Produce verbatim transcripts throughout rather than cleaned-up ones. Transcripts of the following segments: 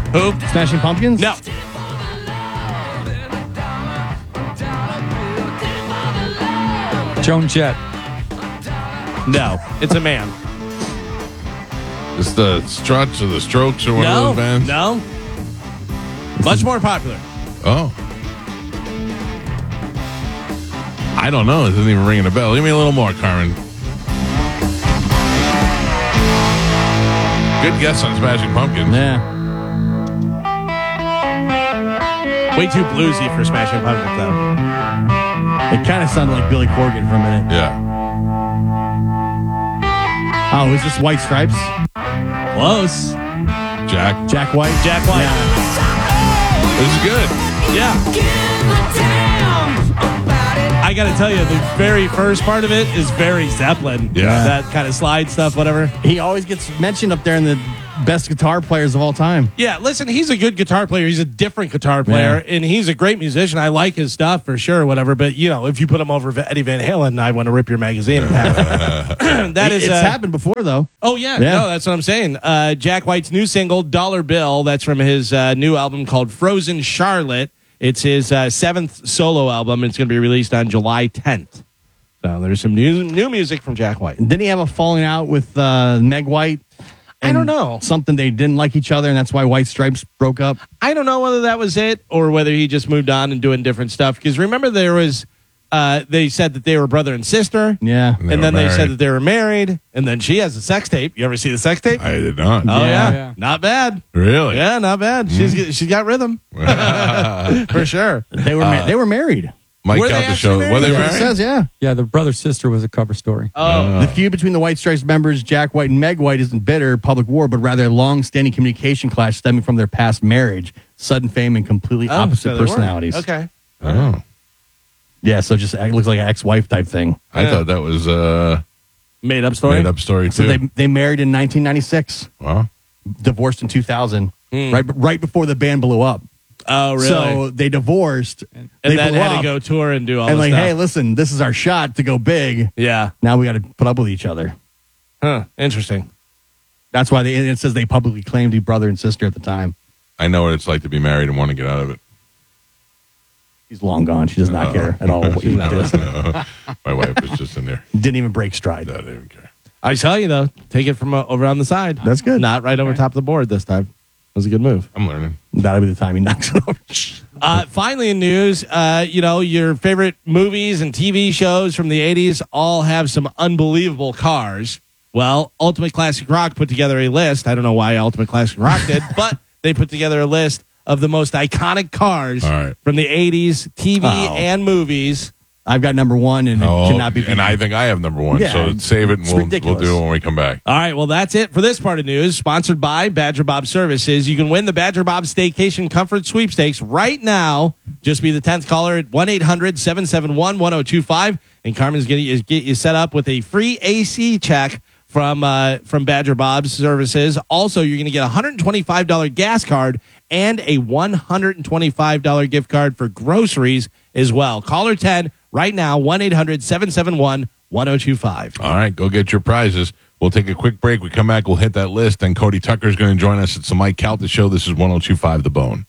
Who? Smashing Pumpkins? No. Joan Jett. No. It's a man. It's the Struts or the Strokes or one of No. those bands? No. Much more popular. Oh. I don't know. It doesn't even ring a bell. Give me a little more, Carmen. Good guess on Smashing Pumpkins. Yeah. Way too bluesy for Smashing Pumpkins, though. It kind of sounded like Billy Corgan for a minute. Yeah. Oh, is this White Stripes? Close. Jack. Jack White? Jack White. Yeah. This is good. Yeah. I got to tell you, the very first part of it is very Zeppelin. Yeah. That kind of slide stuff, whatever. He always gets mentioned up there in the best guitar players of all time. Yeah, listen, he's a good guitar player. He's a different guitar player, Yeah. and he's a great musician. I like his stuff for sure, whatever. But, you know, if you put him over Eddie Van Halen, I want to rip your magazine in half. That is, It's uh, happened before, though. Oh, yeah. Yeah. No, that's what I'm saying. Uh, Jack White's new single, Dollar Bill, that's from his uh, new album called Frozen Charlotte. It's his uh, seventh solo album. It's going to be released on July tenth. So there's some new new music from Jack White. Didn't he have a falling out with uh, Meg White? I don't know. Something they didn't like each other, and that's why White Stripes broke up. I don't know whether that was it or whether he just moved on and doing different stuff. Because remember, there was, uh, they said that they were brother and sister. Yeah. They and were then they said married. that they were married. And then she has a sex tape. You ever see the sex tape? I did not. Oh, yeah. Yeah. Not bad. Really? Yeah, not bad. She's she's got rhythm. For sure. They were ma- they were married. Mike Were they out the actually show. married? Were they That's what it married? says, yeah. Yeah, the brother-sister was a cover story. Oh. The feud between the White Stripes members, Jack White and Meg White, isn't bitter public war, but rather a long-standing communication clash stemming from their past marriage, sudden fame, and completely Oh, opposite so they were. personalities. Okay. Oh. Yeah, so just it looks like an ex-wife type thing. I Yeah. thought that was a Made up story. made up story, So too. they they married in nineteen ninety-six, wow. divorced in two thousand, Hmm. right right before the band blew up. Oh, really? So they divorced, and they then blew had up, to go tour and do all and this like, stuff. hey, listen, this is our shot to go big. Yeah. Now we got to put up with each other. Huh. Interesting. That's why they, it says they publicly claimed to be brother and sister at the time. I know what it's like to be married and want to get out of it. She's long gone. She does not care at all what you did. No. My wife was just in there. Didn't even break stride. I didn't even care. I tell you, though, take it from uh, over on the side. That's good. Not right over top of the board this time. That was a good move. I'm learning. That'll be the time he knocks it over. Uh, finally, in news, uh, you know, your favorite movies and T V shows from the eighties all have some unbelievable cars. Well, Ultimate Classic Rock put together a list. I don't know why Ultimate Classic Rock did, but they put together a list of the most iconic cars All right. from the eighties, T V Oh. and movies. I've got number one, and it Oh, cannot be. and I think I have number one. Yeah, so save it, and it's we'll, ridiculous. we'll do it when we come back. All right, well, that's it for this part of news. Sponsored by Badger Bob Services. You can win the Badger Bob Staycation Comfort Sweepstakes right now. Just be the tenth caller at one eight hundred seven seven one one zero two five. And Carmen's going to get you set up with a free A C check from uh, from Badger Bob Services. Also, you're going to get a one hundred twenty-five dollars gas card and a one hundred twenty-five dollars gift card for groceries as well. Caller ten right now, one eight hundred seven seven one one zero two five. All right, go get your prizes. We'll take a quick break. We come back, we'll hit that list. Then Cody Tucker is going to join us. It's the Mike Calta Show. This is one oh two five The Bone.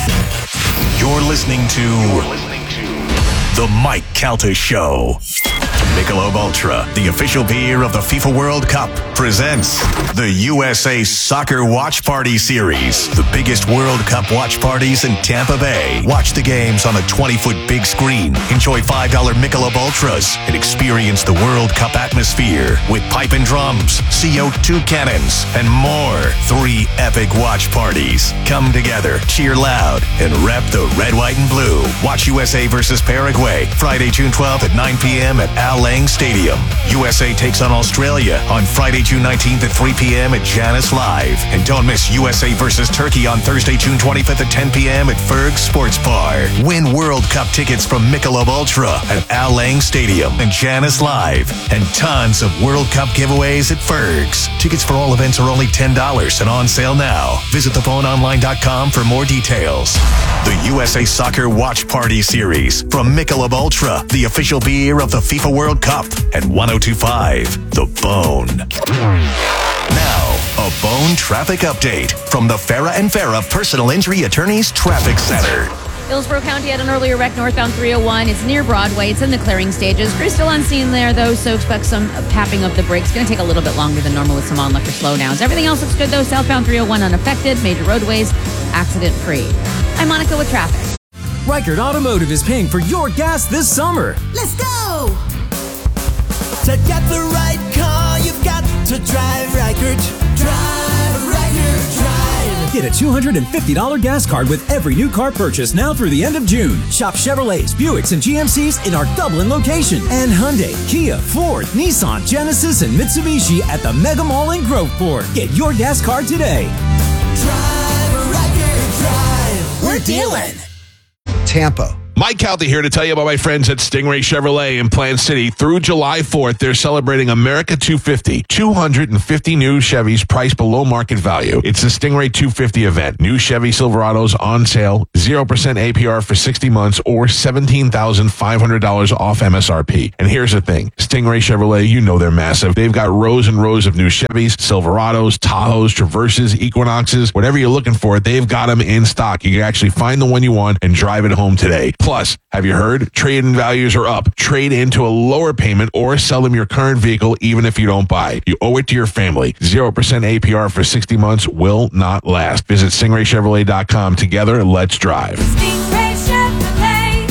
You're listening to, You're listening to The Mike Calta Show. Michelob Ultra, the official beer of the FIFA World Cup, presents the U S A Soccer Watch Party Series. The biggest World Cup watch parties in Tampa Bay. Watch the games on a twenty-foot big screen. Enjoy five dollar Michelob Ultras and experience the World Cup atmosphere with pipe and drums, C O two cannons, and more. Three epic watch parties. Come together, cheer loud, and rep the red, white, and blue. Watch U S A versus Paraguay, Friday, June twelfth at nine p.m. at Al Lang Stadium. U S A takes on Australia on Friday, June nineteenth at three p.m. at Janus Live. And don't miss U S A versus Turkey on Thursday, June twenty-fifth at ten p.m. at Ferg Sports Bar. Win World Cup tickets from Michelob Ultra at Al Lang Stadium and Janus Live. And tons of World Cup giveaways at Ferg's. Tickets for all events are only ten dollars and on sale now. Visit the phone online dot com for more details. The U S A Soccer Watch Party Series from Michelob Ultra, the official beer of the FIFA World Cup, at one oh two five The Bone. Now, a The Bone Traffic Update from the Farah and Farah Personal Injury Attorneys Traffic Center. Hillsborough County had an earlier wreck northbound three oh one. It's near Broadway. It's in the clearing stages. Crews still on scene there, though, so expect some tapping of the brakes. It's going to take a little bit longer than normal with some onlooker slowdowns. Everything else looks good, though. Southbound three oh one unaffected. Major roadways accident-free. I'm Monica with traffic. Reichert Automotive is paying for your gas this summer. Let's go! To get the right car, you've got to drive Reichert. Drive Reichert, drive. Get a two hundred fifty dollars gas card with every new car purchase now through the end of June. Shop Chevrolets, Buicks, and G M Cs in our Dublin location. And Hyundai, Kia, Ford, Nissan, Genesis, and Mitsubishi at the Mega Mall in Groveport. Get your gas card today. Drive Reichert, drive. We're dealing. Tampa. Mike Calta here to tell you about my friends at Stingray Chevrolet in Plant City. Through July fourth, they're celebrating America two fifty. two hundred fifty new Chevys priced below market value. It's the Stingray two fifty event. New Chevy Silverados on sale, zero percent A P R for sixty months or seventeen thousand five hundred dollars off M S R P. And here's the thing. Stingray Chevrolet, you know they're massive. They've got rows and rows of new Chevys, Silverados, Tahoes, Traverses, Equinoxes, whatever you're looking for, they've got them in stock. You can actually find the one you want and drive it home today. Plus, have you heard? Trade-in values are up. Trade into a lower payment or sell them your current vehicle even if you don't buy. You owe it to your family. zero percent A P R for sixty months will not last. Visit stingray chevrolet dot com. Together, let's drive. Stingray Chevrolet.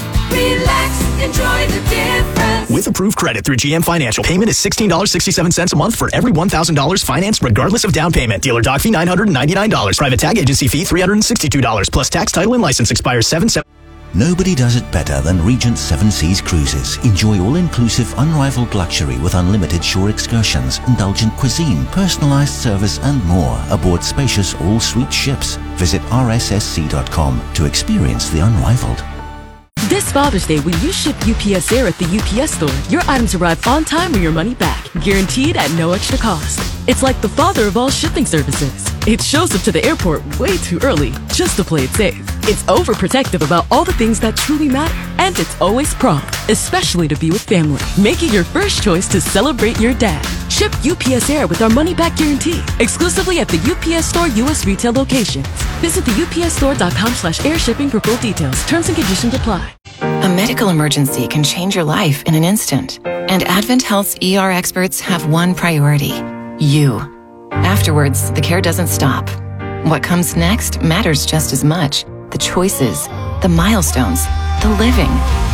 Relax, enjoy the difference. With approved credit through G M Financial, payment is sixteen dollars and sixty-seven cents a month for every one thousand dollars financed regardless of down payment. Dealer doc fee nine hundred ninety-nine dollars. Private tag agency fee three hundred sixty-two dollars plus tax, title, and license expires seven seven. Nobody does it better than Regent Seven Seas Cruises. Enjoy all-inclusive, unrivaled luxury with unlimited shore excursions, indulgent cuisine, personalized service, and more aboard spacious all-suite ships. Visit r s s c dot com to experience the unrivaled. This Father's Day, when you ship U P S Air at the U P S store, your items arrive on time or your money back, guaranteed at no extra cost. It's like the father of all shipping services. It shows up to the airport way too early just to play it safe. It's overprotective about all the things that truly matter, and it's always prompt, especially to be with family. Make it your first choice to celebrate your dad. Ship U P S Air with our money-back guarantee, exclusively at the U P S Store U S retail locations. Visit the U P S store dot com slash air shipping for full details. Terms and conditions apply. A medical emergency can change your life in an instant, and Advent Health's E R experts have one priority: you. Afterwards, the care doesn't stop. What comes next matters just as much. The choices, the milestones, the living.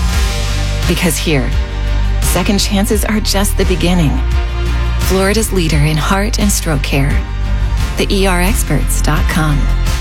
Because here, second chances are just the beginning. Florida's leader in heart and stroke care. the E R experts dot com.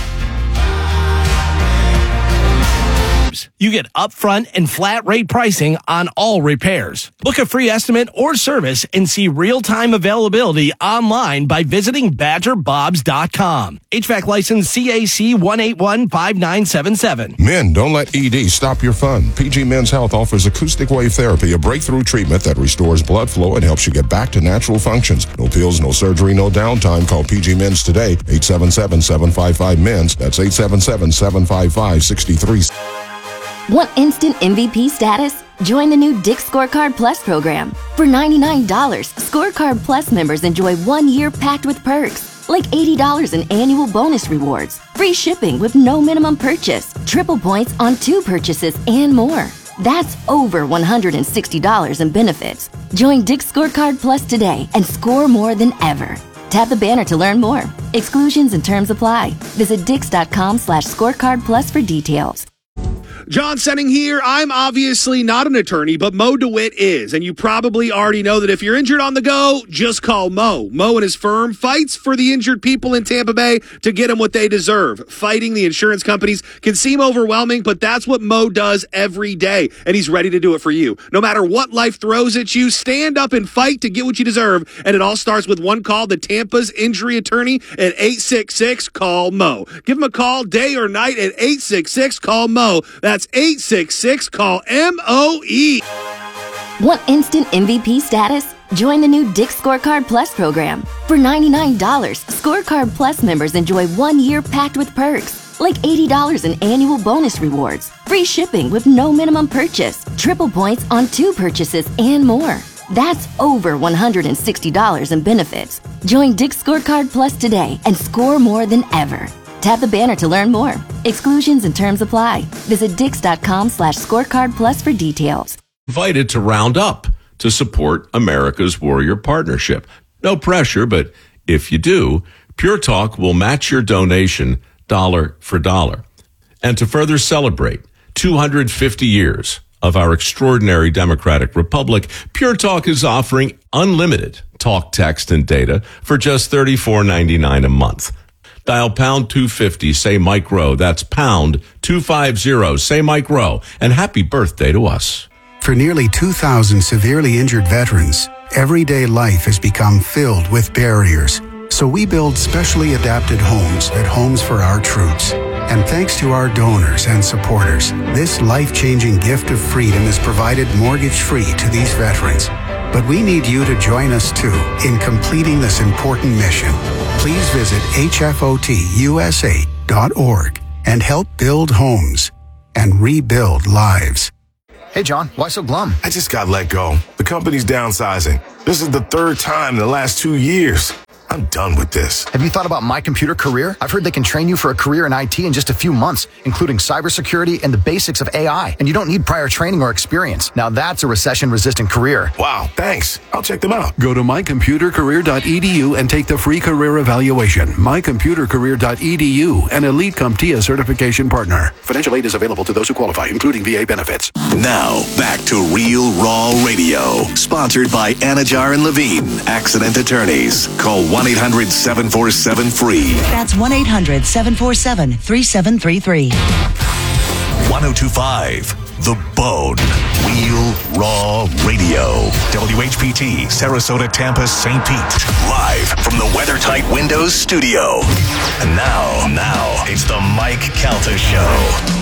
You get upfront and flat rate pricing on all repairs. Book a free estimate or service and see real-time availability online by visiting badger bobs dot com. H V A C license C A C one eight one five nine seven seven. Men, don't let E D stop your fun. P G Men's Health offers acoustic wave therapy, a breakthrough treatment that restores blood flow and helps you get back to natural functions. No pills, no surgery, no downtime. Call P G Men's today, eight seven seven, seven five five, M E N S. That's eight seven seven, seven five five, six three. Want instant M V P status? Join the new Dick's Scorecard Plus program. For ninety-nine dollars, Scorecard Plus members enjoy one year packed with perks, like eighty dollars in annual bonus rewards, free shipping with no minimum purchase, triple points on two purchases, and more. That's over one hundred sixty dollars in benefits. Join Dick's Scorecard Plus today and score more than ever. Tap the banner to learn more. Exclusions and terms apply. Visit dix dot com slash scorecard plus for details. John Senning here. I'm obviously not an attorney, but Mo DeWitt is. And you probably already know that if you're injured on the go, just call Mo. Mo and his firm fights for the injured people in Tampa Bay to get them what they deserve. Fighting the insurance companies can seem overwhelming, but that's what Mo does every day. And he's ready to do it for you. No matter what life throws at you, stand up and fight to get what you deserve. And it all starts with one call to Tampa's injury attorney at eight six six, call Mo. Give him a call day or night at eight six six, call Mo. That's eight six six, call M O E. Want instant M V P status? Join the new Dick's Scorecard Plus program. For ninety-nine dollars, Scorecard Plus members enjoy one year packed with perks, like eighty dollars in annual bonus rewards, free shipping with no minimum purchase, triple points on two purchases, and more. That's over one hundred sixty dollars in benefits. Join Dick's Scorecard Plus today and score more than ever. Tap the banner to learn more. Exclusions and terms apply. Visit dix.com slash scorecard plus for details. Invited to round up to support America's Warrior Partnership. No pressure, but if you do, Pure Talk will match your donation dollar for dollar. And to further celebrate two hundred fifty years of our extraordinary democratic republic, Pure Talk is offering unlimited talk, text, and data for just thirty-four ninety-nine a month. Dial pound two fifty, say Mike Rowe. That's pound two fifty, say Mike Rowe. And happy birthday to us. For nearly two thousand severely injured veterans, everyday life has become filled with barriers. So we build specially adapted homes at Homes for Our Troops. And thanks to our donors and supporters, this life-changing gift of freedom is provided mortgage-free to these veterans. But we need you to join us too in completing this important mission. Please visit H F O T U S A dot org and help build homes and rebuild lives. Hey, John, why so glum? I just got let go. The company's downsizing. This is the third time in the last two years. I'm done with this. Have you thought about My Computer Career? I've heard they can train you for a career in I T in just a few months, including cybersecurity and the basics of A I. And you don't need prior training or experience. Now that's a recession-resistant career. Wow, thanks. I'll check them out. Go to my computer career dot e d u and take the free career evaluation. my computer career dot e d u, an elite CompTIA certification partner. Financial aid is available to those who qualify, including V A benefits. Now, back to Real Raw Radio. Sponsored by Anajar and Levine, accident attorneys. Call one eight hundred seven four seven F R E E. That's one eight hundred seven four seven three seven three three. one oh two point five The Bone. Real Raw Radio. W H P T, Sarasota, Tampa, Saint Pete. Live from the WeatherTight Windows studio. And now, now, it's the Mike Calta Show.